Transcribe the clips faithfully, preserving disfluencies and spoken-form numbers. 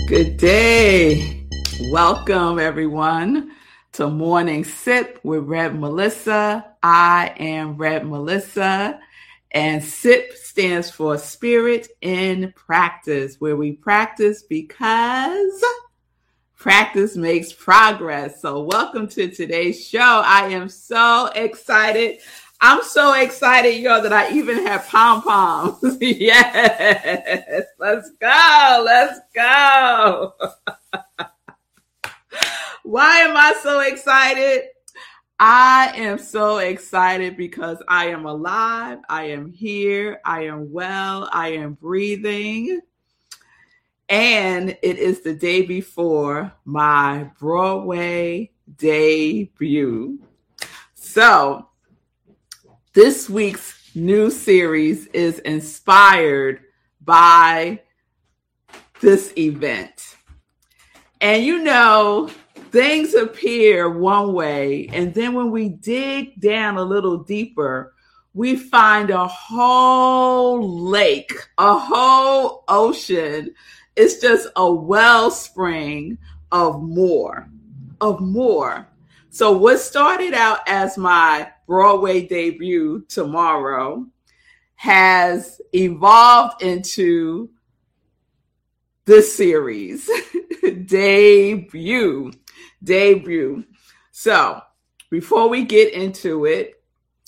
Good day. Welcome, everyone, to Morning Sip with Red Melissa. I am Red Melissa, and SIP stands for Spirit in Practice, where we practice because practice makes progress. So welcome to today's show. I am so excited. I'm so excited, y'all, that I even have pom-poms. Yes. Let's go. Let's go. Why am I so excited? I am so excited because I am alive. I am here. I am well. I am breathing. And it is the day before my Broadway debut. So, this week's new series is inspired by this event. And you know, things appear one way, and then when we dig down a little deeper, we find a whole lake, a whole ocean. It's just a wellspring of more, of more. So what started out as my Broadway debut tomorrow has evolved into this series, debut, debut. So before we get into it,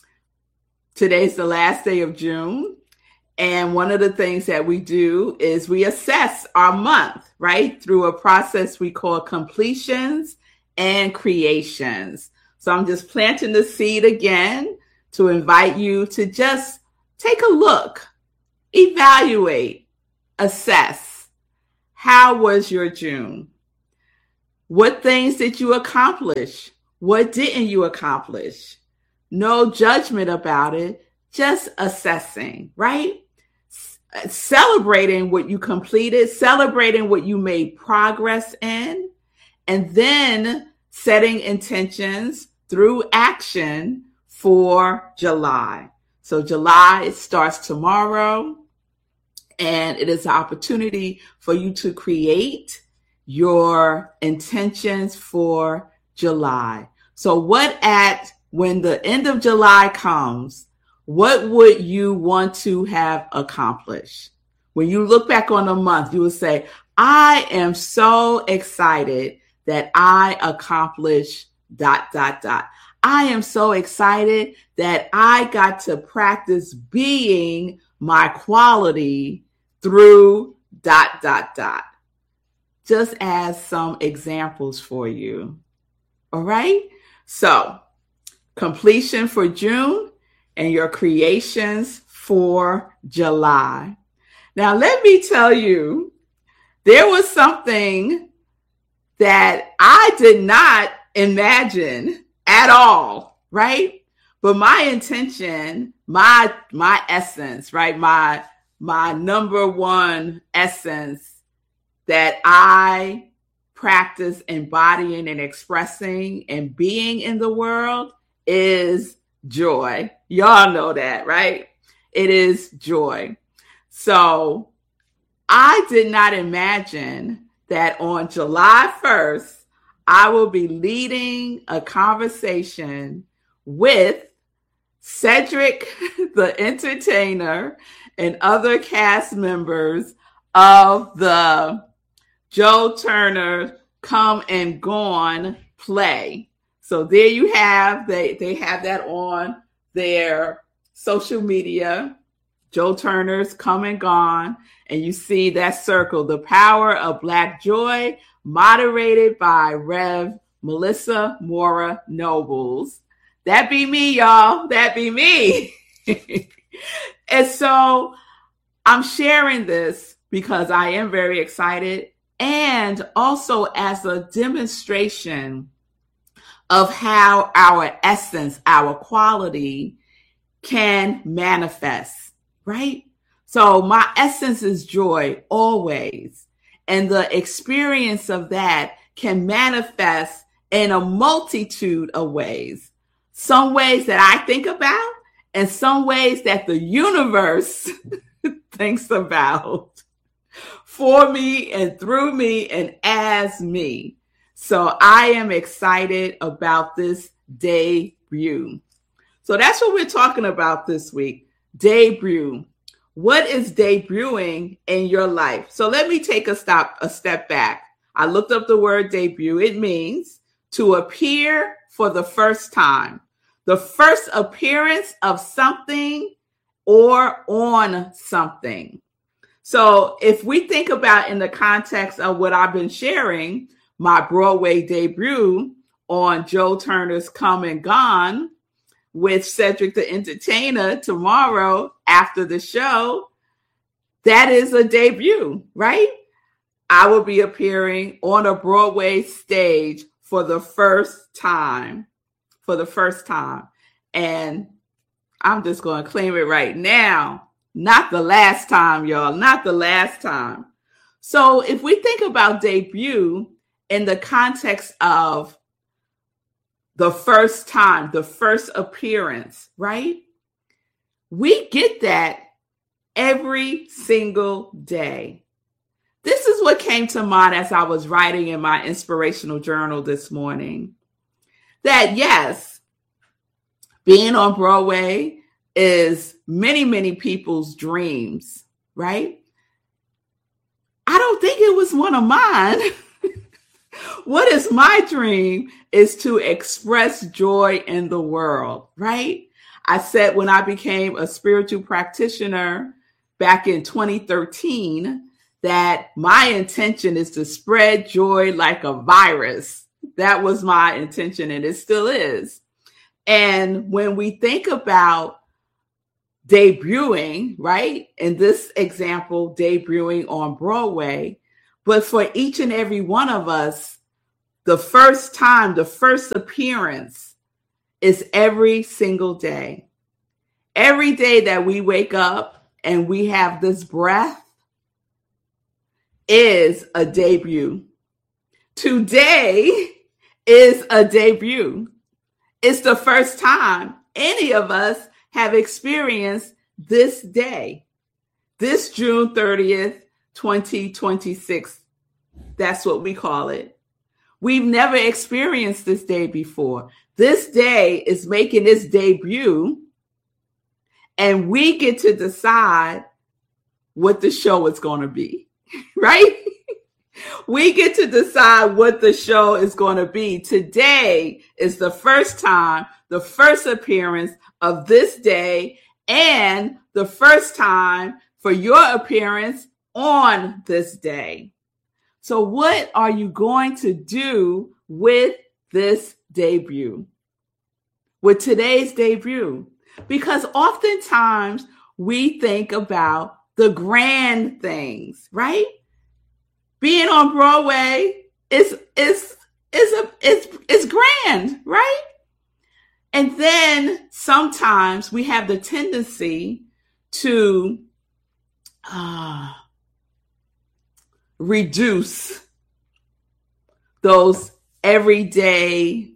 today's the last day of June. And one of the things that we do is we assess our month, right? Through a process we call completions and creations. So I'm just planting the seed again to invite you to just take a look, evaluate, assess. How was your June? What things did you accomplish? What didn't you accomplish? No judgment about it, just assessing, right? S- celebrating what you completed, celebrating what you made progress in, and then setting intentions through action for July. So July starts tomorrow, and it is an opportunity for you to create your intentions for July. So what at when the end of July comes, what would you want to have accomplished? When you look back on a month, you will say, I am so excited that I accomplished dot, dot, dot. I am so excited that I got to practice being my quality through dot, dot, dot. Just as some examples for you. All right? So, completion for June and your creations for July. Now, let me tell you, there was something that I did not imagine at all, right? But my intention, my my essence, right? My my number one essence that I practice embodying and expressing and being in the world is joy. Y'all know that, right? It is joy. So I did not imagine that on July first, I will be leading a conversation with Cedric, the entertainer, and other cast members of the Joe Turner Come and Gone play. So there you have, they, they have that on their social media, Joe Turner's Come and Gone, and you see that circle, The Power of Black Joy, moderated by Rev Melissa Mora Nobles. That be me, y'all. That be me. And so I'm sharing this because I am very excited, and also as a demonstration of how our essence, our quality can manifest, right? So my essence is joy always. And the experience of that can manifest in a multitude of ways. Some ways that I think about, and some ways that the universe thinks about. for me and through me and as me. So I am excited about this debut. So that's what we're talking about this week. Debut. What is debuting in your life? So let me take a stop, a step back. I looked up the word debut. It means to appear for the first time, the first appearance of something or on something. So if we think about in the context of what I've been sharing, my Broadway debut on Joe Turner's Come and Gone with Cedric the Entertainer tomorrow after the show, that is a debut, right? I will be appearing on a Broadway stage for the first time, for the first time. And I'm just going to claim it right now. Not the last time, y'all, not the last time. So if we think about debut in the context of the first time, the first appearance, right? We get that every single day. This is what came to mind as I was writing in my inspirational journal this morning. That yes, being on Broadway is many, many people's dreams, right? I don't think it was one of mine. What is my dream is to express joy in the world, right? I said when I became a spiritual practitioner back in twenty thirteen, that my intention is to spread joy like a virus. That was my intention, and it still is. And when we think about debuting, right? In this example, debuting on Broadway, but for each and every one of us, the first time, the first appearance is every single day. Every day that we wake up and we have this breath is a debut. Today is a debut. It's the first time any of us have experienced this day, this June thirtieth, twenty twenty-six. That's what we call it. We've never experienced this day before. This day is making its debut, and we get to decide what the show is going to be, right? We get to decide what the show is going to be. Today is the first time, the first appearance of this day, and the first time for your appearance on this day. So what are you going to do with this debut? With today's debut? Because oftentimes we think about the grand things, right? Being on Broadway is is is a is is grand, right? And then sometimes we have the tendency to uh, reduce those everyday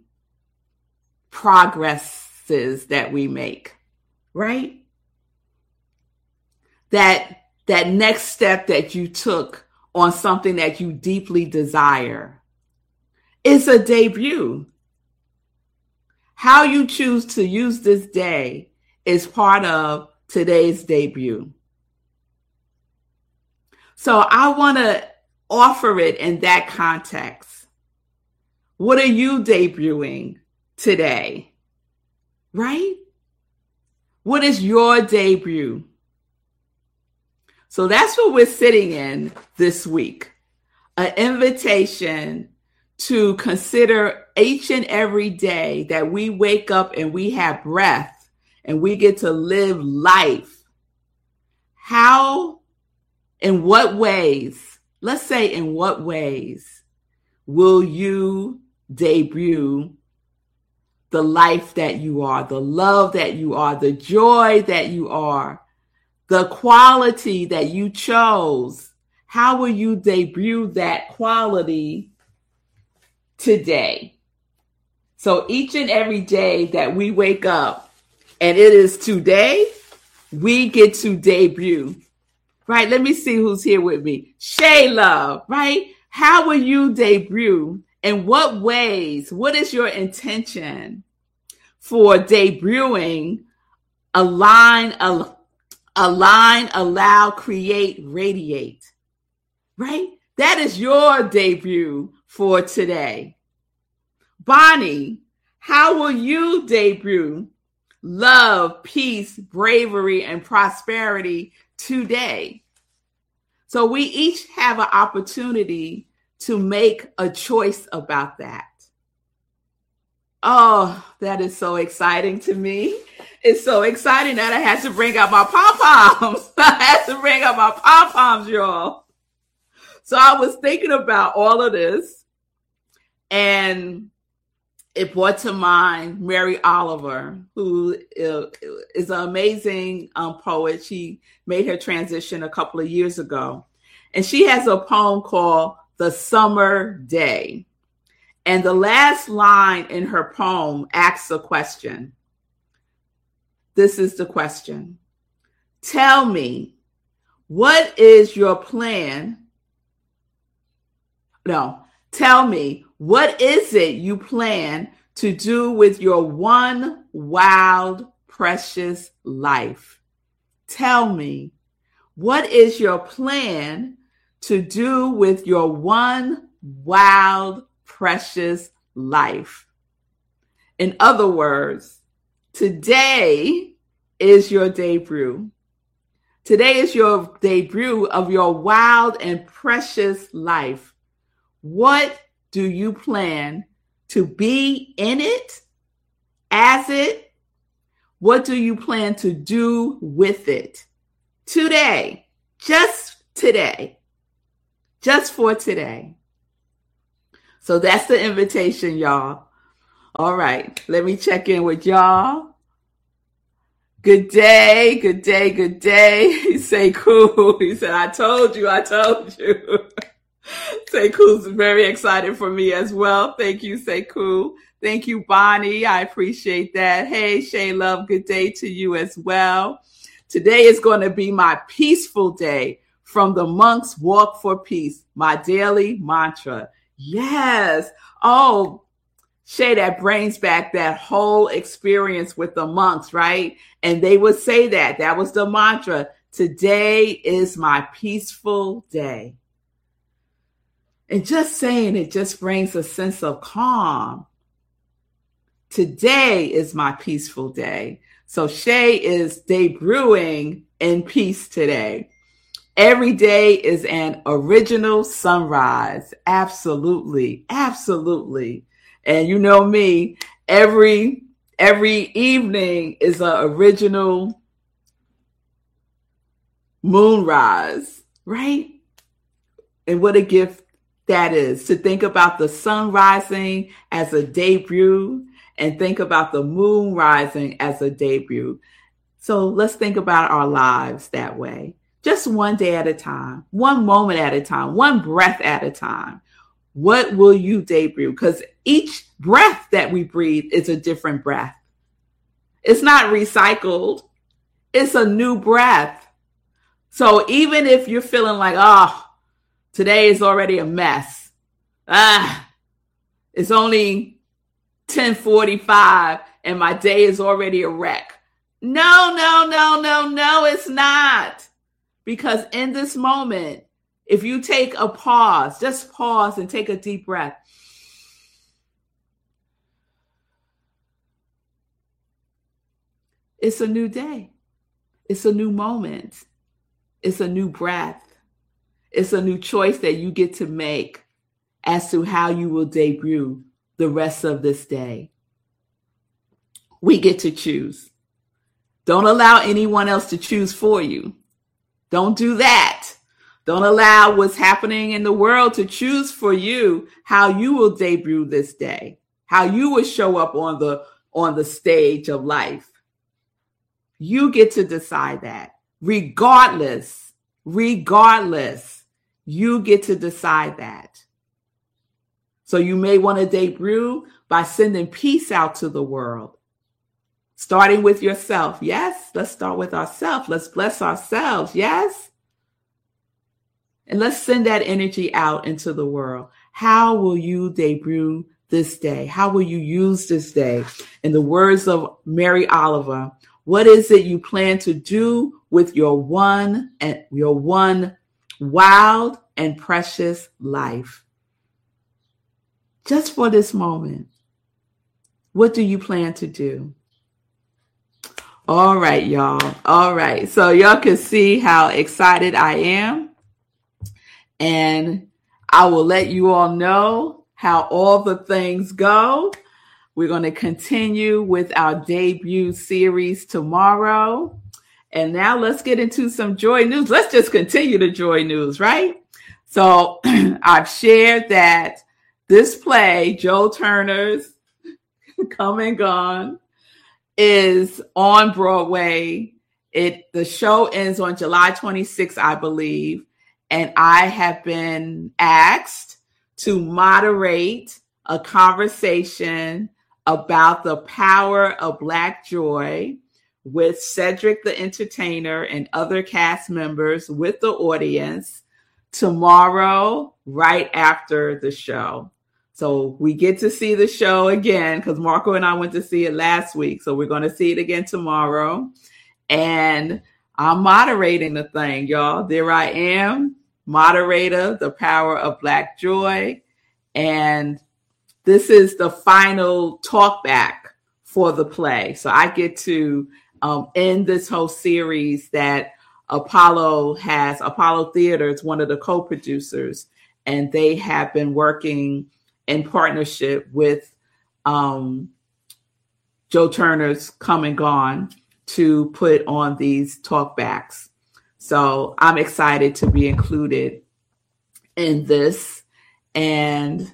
progresses that we make, right? That that next step that you took on something that you deeply desire is a debut. How you choose to use this day is part of today's debut. So I want to offer it in that context. What are you debuting today? Right? What is your debut? So that's what we're sitting in this week. An invitation to consider each and every day that we wake up and we have breath and we get to live life. How, in what ways, let's say in what ways will you debut the life that you are, the love that you are, the joy that you are, the quality that you chose? How will you debut that quality today? So each and every day that we wake up, and it is today, we get to debut right? Let me see who's here with me. Shay Love, right? How will you debut? In what ways? What is your intention for debuting? Align, al- align, allow, create, radiate, right? That is your debut for today. Bonnie, how will you debut love, peace, bravery, and prosperity today? So we each have an opportunity to make a choice about that. Oh, that is so exciting to me. It's so exciting that I had to bring out my pom-poms. I had to bring out my pom-poms, y'all. So I was thinking about all of this, and it brought to mind Mary Oliver, who is an amazing um, poet. She made her transition a couple of years ago. And she has a poem called The Summer Day. And the last line in her poem asks a question. This is the question. Tell me, what is your plan? No, tell me, what is it you plan to do with your one wild, precious life? Tell me, what is your plan to do with your one wild, precious life? In other words, today is your debut. Today is your debut of your wild and precious life. What do you plan to be in it, as it? What do you plan to do with it? Today, just today, just for today. So that's the invitation, y'all. All right, let me check in with y'all. Good day, good day, good day. He say cool. He said, I told you, I told you. Seku's very excited for me as well. Thank you, Seku. Thank you, Bonnie. I appreciate that. Hey, Shay Love, good day to you as well. Today is going to be my peaceful day from the Monk's Walk for Peace, my daily mantra. Yes. Oh, Shay, that brings back that whole experience with the monks, right? And they would say that. That was the mantra. Today is my peaceful day. And just saying it just brings a sense of calm. Today is my peaceful day. So Shay is debuting in peace today. Every day is an original sunrise. Absolutely. Absolutely. And you know me, every, every evening is an original moonrise, right? And what a gift that is, to think about the sun rising as a debut and think about the moon rising as a debut. So let's think about our lives that way. Just one day at a time, one moment at a time, one breath at a time. What will you debut? Because each breath that we breathe is a different breath. It's not recycled. It's a new breath. So even if you're feeling like, oh, today is already a mess. Ah, it's only ten forty-five and my day is already a wreck. No, no, no, no, no, it's not. Because in this moment, if you take a pause, just pause and take a deep breath. It's a new day. It's a new moment. It's a new breath. It's a new choice that you get to make as to how you will debut the rest of this day. We get to choose. Don't allow anyone else to choose for you. Don't do that. Don't allow what's happening in the world to choose for you how you will debut this day, how you will show up on the, on the stage of life. You get to decide that. Regardless, regardless. You get to decide that. So you may want to debut by sending peace out to the world, starting with yourself. Yes, let's start with ourselves. Let's bless ourselves. Yes. And let's send that energy out into the world. How will you debut this day? How will you use this day? In the words of Mary Oliver, what is it you plan to do with your one and your one wild and precious life? Just for this moment, what do you plan to do? All right, y'all. All right. So y'all can see how excited I am. And I will let you all know how all the things go. We're going to continue with our debut series tomorrow. And now let's get into some joy news. Let's just continue the joy news, right? So I've shared that this play, Joe Turner's Come and Gone, is on Broadway. It the show ends on July twenty-sixth, I believe. And I have been asked to moderate a conversation about the power of Black joy with Cedric the Entertainer and other cast members with the audience tomorrow, right after the show. So we get to see the show again because Marco and I went to see it last week. So we're going to see it again tomorrow. And I'm moderating the thing, y'all. There I am, moderator, the power of Black joy. And this is the final talk back for the play. So I get to um, end this whole series that Apollo has. Apollo Theater is one of the co-producers, and they have been working in partnership with um, Joe Turner's Come and Gone to put on these talkbacks. So I'm excited to be included in this, and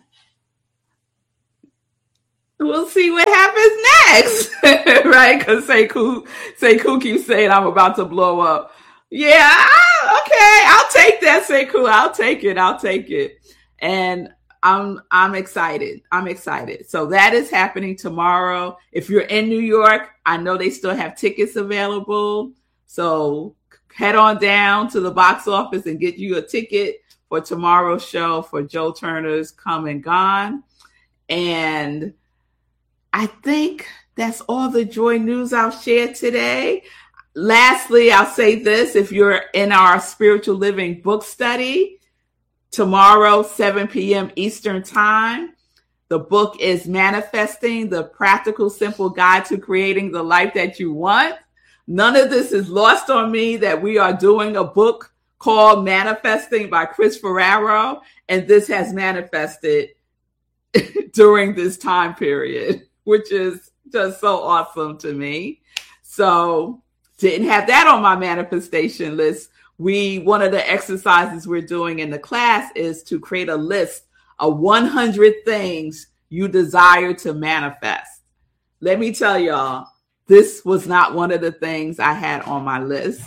we'll see what happens next, right? Because Sekou, Sekou keeps saying I'm about to blow up. Yeah, okay, I'll take that, Sekou. I'll take it. I'll take it. And I'm I'm excited. I'm excited. So that is happening tomorrow. If you're in New York, I know they still have tickets available. So head on down to the box office and get you a ticket for tomorrow's show for Joe Turner's Come and Gone. And I think that's all the joy news I'll share today. Lastly, I'll say this. If you're in our spiritual living book study, tomorrow, seven p.m. Eastern Time, the book is Manifesting, the Practical, Simple Guide to Creating the Life That You Want. None of this is lost on me that we are doing a book called Manifesting by Chris Ferraro, and this has manifested during this time period, which is just so awesome to me. So didn't have that on my manifestation list. We, one of the exercises we're doing in the class is to create a list of one hundred things you desire to manifest. Let me tell y'all, this was not one of the things I had on my list.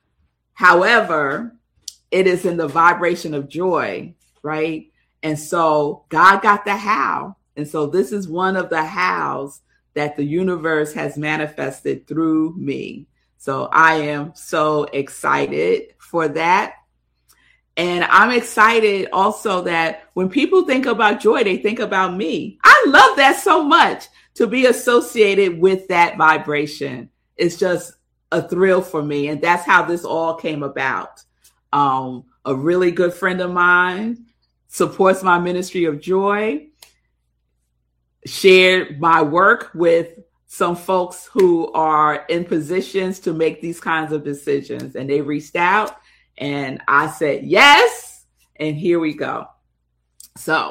However, it is in the vibration of joy, right? And so God got the how. And so this is one of the hows that the universe has manifested through me. So I am so excited for that. And I'm excited also that when people think about joy, they think about me. I love that so much, to be associated with that vibration. It's just a thrill for me. And that's how this all came about. Um, a really good friend of mine supports my ministry of joy, shared my work with some folks who are in positions to make these kinds of decisions. And they reached out and I said, yes. And here we go. So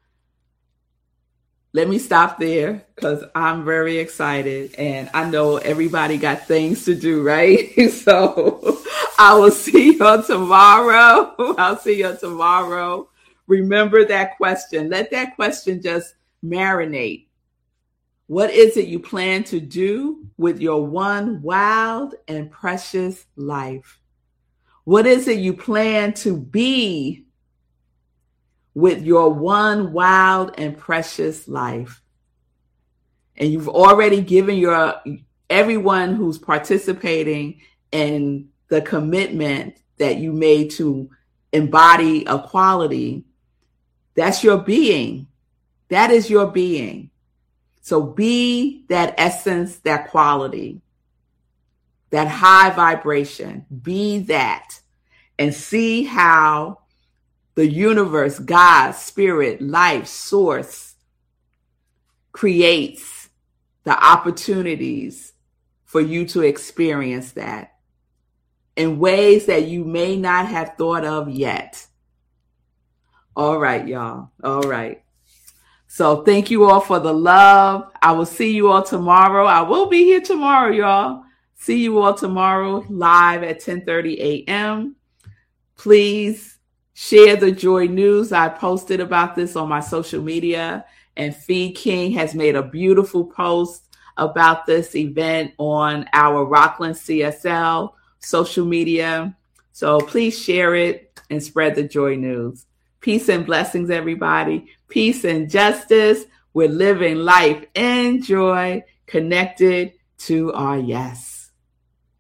let me stop there because I'm very excited and I know everybody got things to do, right? So I will see you tomorrow. I'll see you tomorrow. Remember that question. Let that question just marinate. What is it you plan to do with your one wild and precious life? What is it you plan to be with your one wild and precious life? And you've already given your everyone who's participating in the commitment that you made to embody a quality, that's your being. That is your being. So be that essence, that quality, that high vibration. Be that and see how the universe, God, spirit, life, source creates the opportunities for you to experience that in ways that you may not have thought of yet. All right, y'all. All right. So thank you all for the love. I will see you all tomorrow. I will be here tomorrow, y'all. See you all tomorrow live at ten thirty a.m. Please share the Joy News. I posted about this on my social media, and Fee King has made a beautiful post about this event on our Rockland C S L social media. So please share it and spread the Joy News. Peace and blessings, everybody. Peace and justice. We're living life in joy, connected to our yes.